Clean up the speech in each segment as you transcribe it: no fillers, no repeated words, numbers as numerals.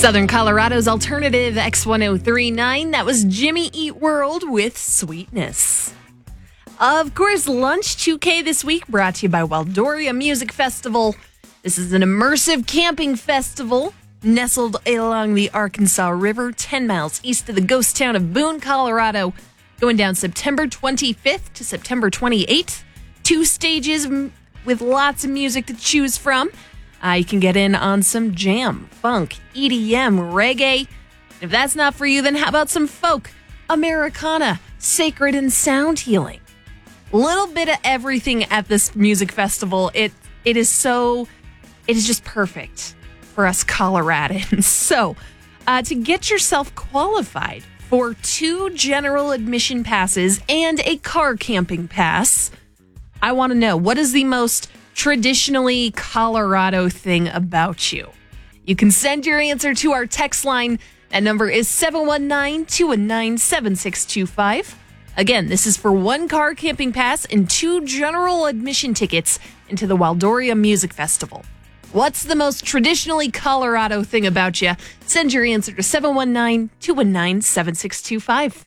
Southern Colorado's alternative X1039. That was Jimmy Eat World with Sweetness. Of course, Lunch 2K this week brought to you by Waldoria Music Festival. This is an immersive camping festival nestled along the Arkansas River, 10 miles east of the ghost town of Boone, Colorado, going down September 25th to September 28th. 2 stages with lots of music to choose from. You can get in on some jam, funk, EDM, reggae. If that's not for you, then how about some folk, Americana, sacred and sound healing? A little bit of everything at this music festival. It is just perfect for us Coloradans. So, to get yourself qualified for 2 general admission passes and a car camping pass, I want to know, what is the most traditionally Colorado thing about you? You can send your answer to our text line. That number is 719-219-7625. Again, this is for 1 car camping pass and 2 general admission tickets into the Waldoria Music Festival. What's the most traditionally Colorado thing about you? Send your answer to 719-219-7625.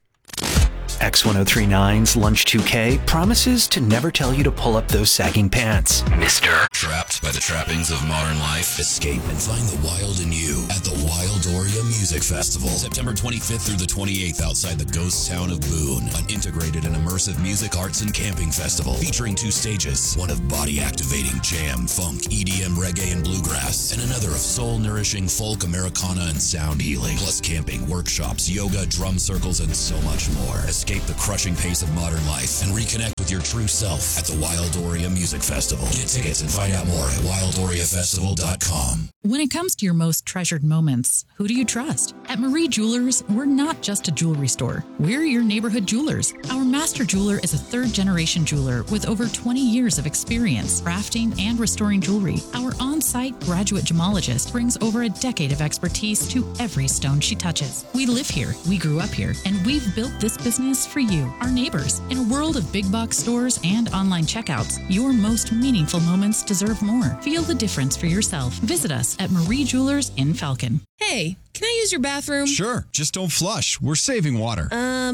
X1039's Lunch 2K promises to never tell you to pull up those sagging pants. Mister. Trapped by the trappings of modern life? Escape and find the wild in you at the Wildoria Music Festival. September 25th through the 28th outside the ghost town of Boone. An integrated and immersive music, arts, and camping festival featuring 2 stages. One of body-activating jam, funk, EDM, reggae, and bluegrass. And another of soul-nourishing folk, Americana, and sound healing. Plus camping, workshops, yoga, drum circles, and so much more. Escape the crushing pace of modern life and reconnect with your true self at the Wildoria Music Festival. Get tickets and find out more at wildoriafestival.com. When it comes to your most treasured moments, who do you trust? At Marie Jewelers, we're not just a jewelry store. We're your neighborhood jewelers. Our master jeweler is a 3rd-generation jeweler with over 20 years of experience crafting and restoring jewelry. Our on-site graduate gemologist brings over a decade of expertise to every stone she touches. We live here, we grew up here, and we've built this business for you, our neighbors. In a world of big box stores and online checkouts, your most meaningful moments deserve more. Feel the difference for yourself. Visit us at Marie Jewelers in Falcon. Hey, can I use your bathroom? Sure, just don't flush. We're saving water.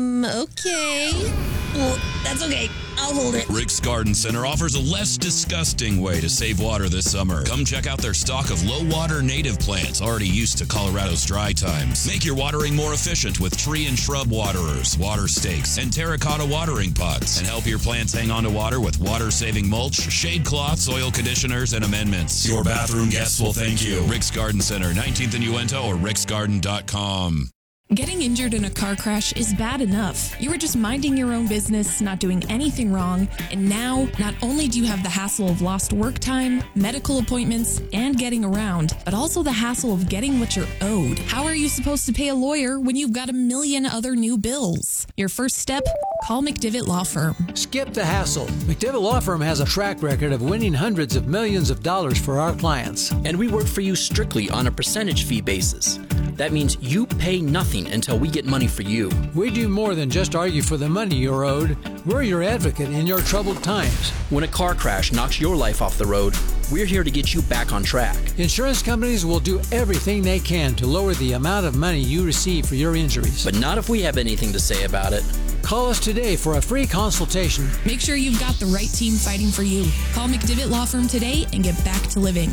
Okay. Well, that's okay. I'll hold it. Rick's Garden Center offers a less disgusting way to save water this summer. Come check out their stock of low-water native plants already used to Colorado's dry times. Make your watering more efficient with tree and shrub waterers, water stakes, and terracotta watering pots. And help your plants hang on to water with water-saving mulch, shade cloths, soil conditioners, and amendments. Your bathroom guests will thank you. Rick's Garden Center, 19th and Uinta, or ricksgarden.com. Getting injured in a car crash is bad enough. You were just minding your own business, not doing anything wrong, and now not only do you have the hassle of lost work time, medical appointments, and getting around, but also the hassle of getting what you're owed. How are you supposed to pay a lawyer when you've got a million other new bills? Your first step? Call McDivitt Law Firm. Skip the hassle. McDivitt Law Firm has a track record of winning hundreds of millions of dollars for our clients. And we work for you strictly on a percentage fee basis. That means you pay nothing until we get money for you. We do more than just argue for the money you're owed. We're your advocate in your troubled times. When a car crash knocks your life off the road, we're here to get you back on track. Insurance companies will do everything they can to lower the amount of money you receive for your injuries. But not if we have anything to say about it. Call us today for a free consultation. Make sure you've got the right team fighting for you. Call McDivitt Law Firm today and get back to living.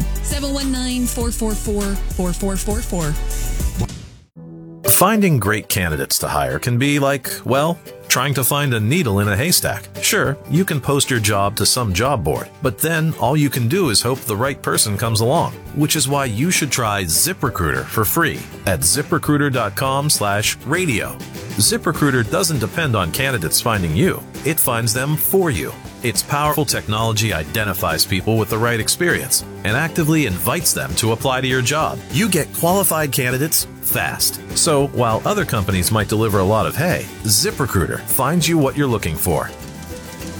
719-444-4444. Finding great candidates to hire can be like, well, trying to find a needle in a haystack. Sure, you can post your job to some job board, but then all you can do is hope the right person comes along, which is why you should try ZipRecruiter for free at ZipRecruiter.com/radio. ZipRecruiter doesn't depend on candidates finding you. It finds them for you. Its powerful technology identifies people with the right experience and actively invites them to apply to your job. You get qualified candidates fast. So while other companies might deliver a lot of hay, ZipRecruiter finds you what you're looking for.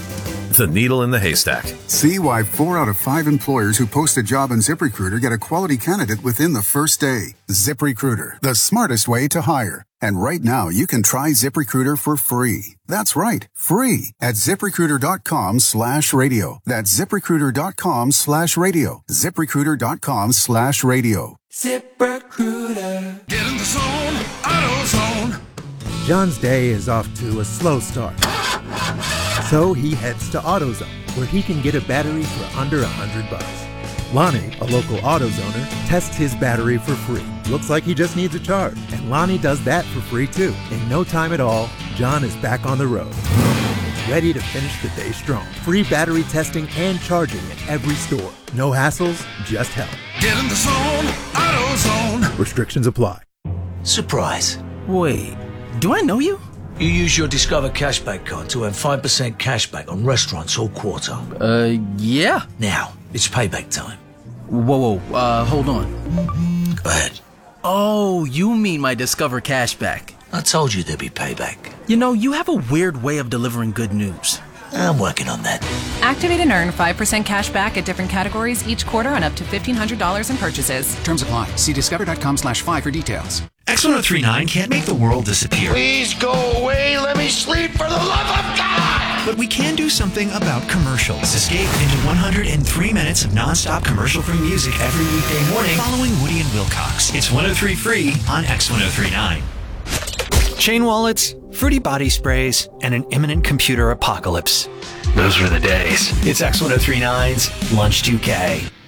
The needle in the haystack. See why 4 out of 5 employers who post a job on ZipRecruiter get a quality candidate within the first day. ZipRecruiter, the smartest way to hire. And right now, you can try ZipRecruiter for free. That's right, free at ZipRecruiter.com/radio. That's ZipRecruiter.com/radio. ZipRecruiter.com/radio. ZipRecruiter. Get in the zone, AutoZone. John's day is off to a slow start. So he heads to AutoZone, where he can get a battery for under $100. Lonnie, a local AutoZoner, tests his battery for free. Looks like he just needs a charge, and Lonnie does that for free too. In no time at all, John is back on the road, ready to finish the day strong. Free battery testing and charging at every store. No hassles, just help. Get in the zone, AutoZone. Restrictions apply. Surprise. Wait, do I know you? You use your Discover Cashback card to earn 5% cashback on restaurants all quarter. Yeah. Now, it's payback time. Whoa, hold on. Go ahead. Oh, you mean my Discover Cashback. I told you there'd be payback. You know, you have a weird way of delivering good news. I'm working on that. Activate and earn 5% cash back at different categories each quarter on up to $1,500 in purchases. Terms apply. See discover.com/5 for details. X1039 can't make the world disappear. Please go away. Let me sleep for the love of God. But we can do something about commercials. Escape into 103 minutes of nonstop commercial-free music every weekday morning following Woody and Wilcox. It's 103 free on X1039. Chain wallets, fruity body sprays, and an imminent computer apocalypse. Those were the days. It's X1039's Lunch 2K.